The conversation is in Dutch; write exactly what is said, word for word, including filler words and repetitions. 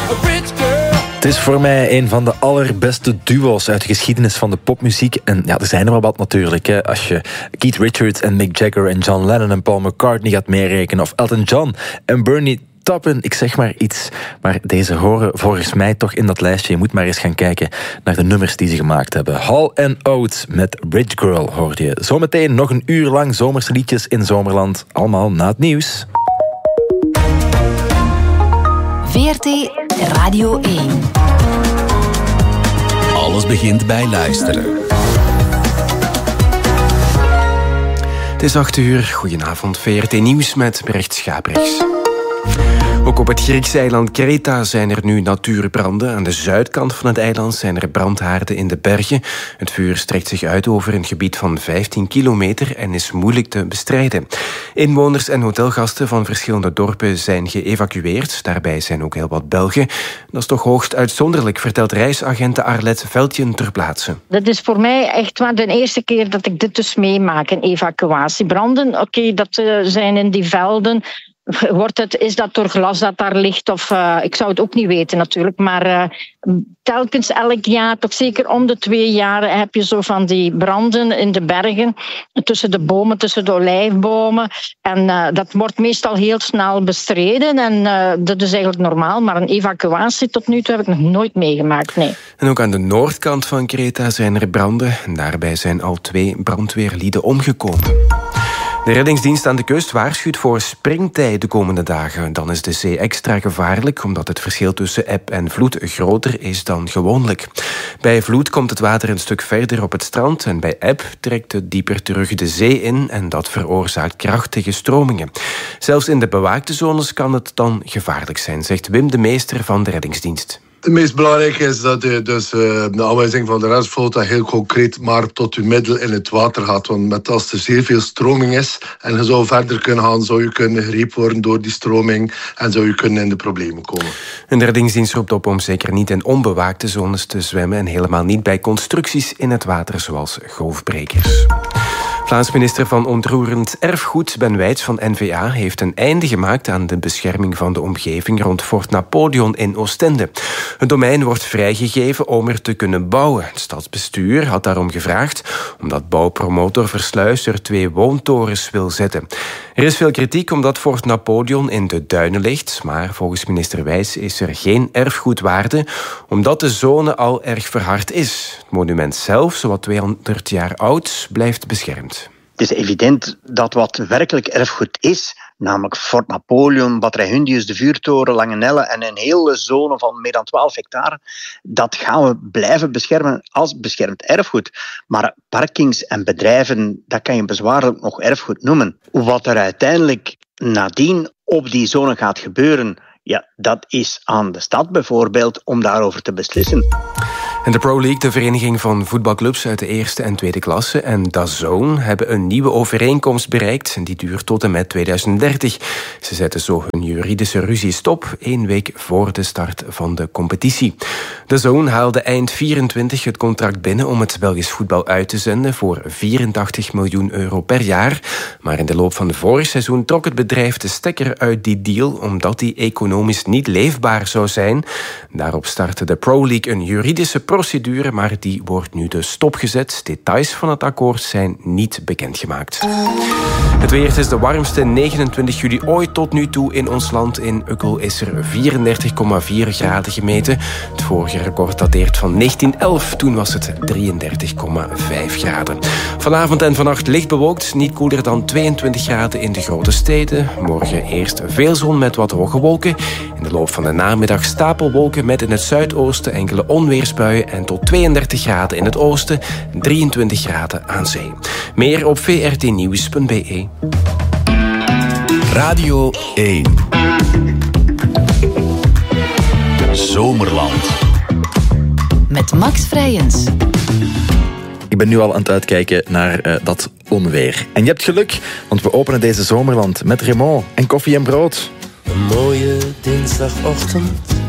Het is voor mij een van de allerbeste duo's uit de geschiedenis van de popmuziek. En ja, er zijn er wel wat natuurlijk. Hè. Als je Keith Richards en Mick Jagger en John Lennon en Paul McCartney gaat meerekenen, of Elton John en Bernie Taupin, ik zeg maar iets. Maar deze horen volgens mij toch in dat lijstje. Je moet maar eens gaan kijken naar de nummers die ze gemaakt hebben. Hall and Oates met Bridge Girl hoorde je. Zometeen nog een uur lang zomerse liedjes in Zomerland. Allemaal na het nieuws. V R T Radio één. Alles begint bij luisteren. Het is acht uur. Goedenavond. V R T Nieuws met Brecht Schaprechts. Ook op het Griekse eiland Kreta zijn er nu natuurbranden. Aan de zuidkant van het eiland zijn er brandhaarden in de bergen. Het vuur strekt zich uit over een gebied van vijftien kilometer en is moeilijk te bestrijden. Inwoners en hotelgasten van verschillende dorpen zijn geëvacueerd. Daarbij zijn ook heel wat Belgen. Dat is toch hoogst uitzonderlijk, vertelt reisagente Arlette Veldjen ter plaatse. Dat is voor mij echt maar de eerste keer dat ik dit dus meemaak, een evacuatiebranden. Oké, okay, dat uh, zijn in die velden. Wordt het, is dat door glas dat daar ligt? Of, uh, ik zou het ook niet weten natuurlijk. Maar uh, telkens elk jaar, toch zeker om de twee jaar, heb je zo van die branden in de bergen. Tussen de bomen, tussen de olijfbomen. En uh, dat wordt meestal heel snel bestreden. En uh, dat is eigenlijk normaal. Maar een evacuatie tot nu toe heb ik nog nooit meegemaakt, nee. En ook aan de noordkant van Kreta zijn er branden. En daarbij zijn al twee brandweerlieden omgekomen. De reddingsdienst aan de kust waarschuwt voor springtij de komende dagen. Dan is de zee extra gevaarlijk, omdat het verschil tussen eb en vloed groter is dan gewoonlijk. Bij vloed komt het water een stuk verder op het strand en bij eb trekt het dieper terug de zee in en dat veroorzaakt krachtige stromingen. Zelfs in de bewaakte zones kan het dan gevaarlijk zijn, zegt Wim de Meester van de reddingsdienst. Het meest belangrijke is dat je dus uh, de aanwijzing van de reddingsvloot heel concreet maar tot je middel in het water gaat. Want met als er zeer veel stroming is en je zou verder kunnen gaan, zou je kunnen gegrepen worden door die stroming en zou je kunnen in de problemen komen. Een reddingsdienst roept op om zeker niet in onbewaakte zones te zwemmen en helemaal niet bij constructies in het water zoals golfbrekers. Vlaams minister van Onroerend Erfgoed Ben Wijts van N V A heeft een einde gemaakt aan de bescherming van de omgeving rond Fort Napoleon in Oostende. Het domein wordt vrijgegeven om er te kunnen bouwen. Het stadsbestuur had daarom gevraagd omdat bouwpromotor Versluis er twee woontorens wil zetten. Er is veel kritiek omdat Fort Napoleon in de duinen ligt, maar volgens minister Wijts is er geen erfgoedwaarde omdat de zone al erg verhard is. Het monument zelf, zowat tweehonderd jaar oud, blijft beschermd. Het is evident dat wat werkelijk erfgoed is, namelijk Fort Napoleon, Bad Rehundius, de vuurtoren, Langenelle en een hele zone van meer dan twaalf hectare, dat gaan we blijven beschermen als beschermd erfgoed. Maar parkings en bedrijven, dat kan je bezwaarlijk nog erfgoed noemen. Wat er uiteindelijk nadien op die zone gaat gebeuren, ja, dat is aan de stad bijvoorbeeld om daarover te beslissen. En de Pro League, de vereniging van voetbalclubs uit de eerste en tweede klasse, en D A Z N hebben een nieuwe overeenkomst bereikt. Die duurt tot en met tweeduizend dertig. Ze zetten zo hun juridische ruzie stop, één week voor de start van de competitie. D A Z N haalde eind vierentwintig het contract binnen om het Belgisch voetbal uit te zenden voor vierentachtig miljoen euro per jaar. Maar in de loop van het vorig seizoen trok het bedrijf de stekker uit die deal, omdat die economisch niet leefbaar zou zijn. Daarop startte de Pro League een juridische procedure, maar die wordt nu dus stopgezet. Details van het akkoord zijn niet bekendgemaakt. Het weer is de warmste negenentwintig juli ooit tot nu toe in ons land. In Ukkel is er vierendertig komma vier graden gemeten. Het vorige record dateert van negentien elf. Toen was het drieëndertig komma vijf graden. Vanavond en vannacht licht bewolkt, niet koeler dan tweeëntwintig graden in de grote steden. Morgen eerst veel zon met wat hoge wolken. In de loop van de namiddag stapelwolken met in het zuidoosten enkele onweersbuien en tot tweeëndertig graden in het oosten, drieëntwintig graden aan zee. Meer op v r t nieuws punt b e. Radio één. Zomerland. Met Max Vrijens. Ik ben nu al aan het uitkijken naar uh, dat onweer. En je hebt geluk, want we openen deze Zomerland met Raymond en koffie en brood. Een mooie dinsdagochtend